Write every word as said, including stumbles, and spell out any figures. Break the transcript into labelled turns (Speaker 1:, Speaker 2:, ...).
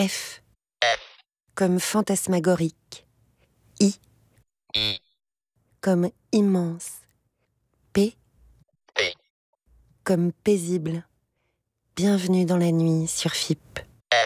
Speaker 1: F comme fantasmagorique. I
Speaker 2: I.
Speaker 1: comme immense. P
Speaker 2: P.
Speaker 1: comme paisible. Bienvenue dans la nuit sur F I P.